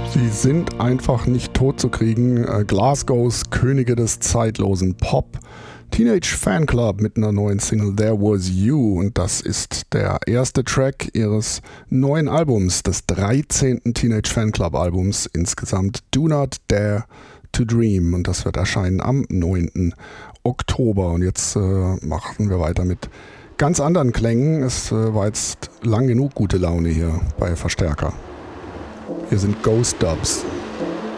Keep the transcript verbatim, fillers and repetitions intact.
Sie sind einfach nicht tot zu kriegen. Glasgows Könige des zeitlosen Pop. Teenage Fanclub mit einer neuen Single There Was You. Und das ist der erste Track ihres neuen Albums, des dreizehnten Teenage Fanclub Albums insgesamt. Do Not Dare to Dream. Und das wird erscheinen am neunten Oktober. Und jetzt äh, machen wir weiter mit ganz anderen Klängen. Es äh, war jetzt lang genug gute Laune hier bei Verstärker. Hier sind Ghost Dubs.